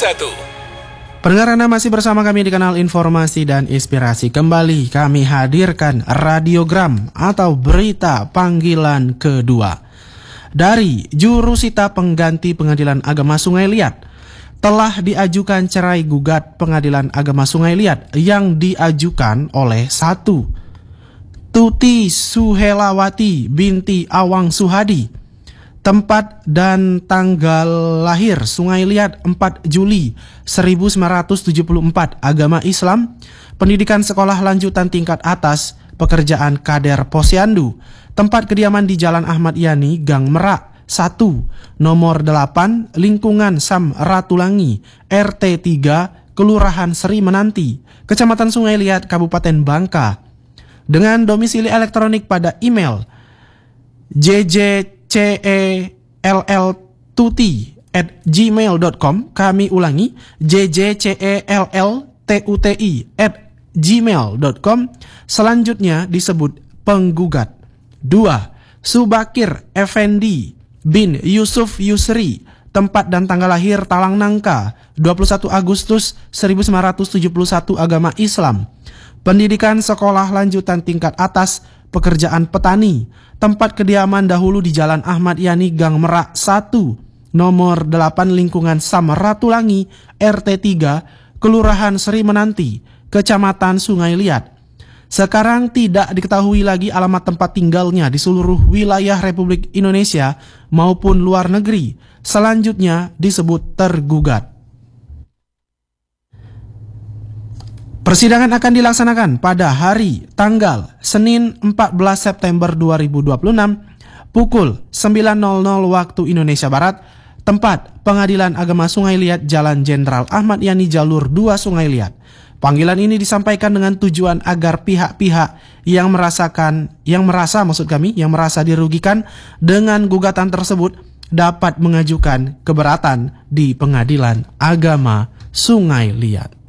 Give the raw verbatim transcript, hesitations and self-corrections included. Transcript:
satu. Pendengar Anda masih bersama kami di kanal Informasi dan Inspirasi. Kembali kami hadirkan radiogram atau berita panggilan kedua dari Jurusita Pengganti Pengadilan Agama Sungai Liat. Telah diajukan cerai gugat Pengadilan Agama Sungai Liat yang diajukan oleh satu Tuti Suhelawati binti Awang Suhadi. Tempat dan tanggal lahir Sungai Liat empat Juli seribu sembilan ratus tujuh puluh empat, agama Islam, pendidikan sekolah lanjutan tingkat atas, pekerjaan kader posyandu, tempat kediaman di Jalan Ahmad Yani, Gang Merak satu, nomor delapan, lingkungan Sam Ratulangi, R T tiga, Kelurahan Sri Menanti, Kecamatan Sungai Liat, Kabupaten Bangka, dengan domisili elektronik pada email j j c e l l tuti at gmail dot com. Kami ulangi, j j c e l l t u t i at gmail dot com. Selanjutnya disebut penggugat. Dua, Subakir Effendi bin Yusuf Yusri, tempat dan tanggal lahir Talang Nangka, dua puluh satu Agustus seribu sembilan ratus tujuh puluh satu, agama Islam, pendidikan sekolah lanjutan tingkat atas, pekerjaan petani, tempat kediaman dahulu di Jalan Ahmad Yani, Gang Merak satu, nomor delapan, lingkungan Sam Ratulangi, R T tiga, Kelurahan Sri Menanti, Kecamatan Sungai Liat. Sekarang tidak diketahui lagi alamat tempat tinggalnya di seluruh wilayah Republik Indonesia maupun luar negeri. Selanjutnya disebut tergugat. Persidangan akan dilaksanakan pada hari tanggal Senin empat belas September dua ribu dua puluh enam pukul sembilan nol nol waktu Indonesia Barat, tempat Pengadilan Agama Sungai Liat, Jalan Jenderal Ahmad Yani, Jalur dua, Sungai Liat. Panggilan ini disampaikan dengan tujuan agar pihak-pihak yang merasakan yang merasa maksud kami yang merasa dirugikan dengan gugatan tersebut dapat mengajukan keberatan di Pengadilan Agama Sungai Liat.